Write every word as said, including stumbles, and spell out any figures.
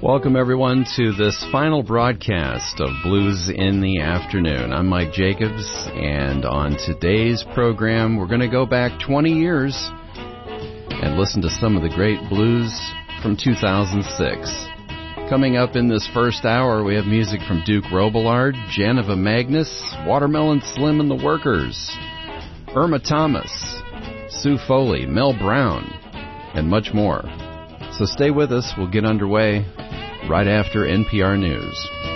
Welcome, everyone, to this final broadcast of Blues in the Afternoon. I'm Mike Jacobs, and on today's program, we're going to go back twenty years and listen to some of the great blues from two thousand six. Coming up in this first hour, we have music from Duke Robillard, Janiva Magnus, Watermelon Slim and the Workers, Irma Thomas, Sue Foley, Mel Brown, and much more. So stay with us. We'll get underway right after N P R News.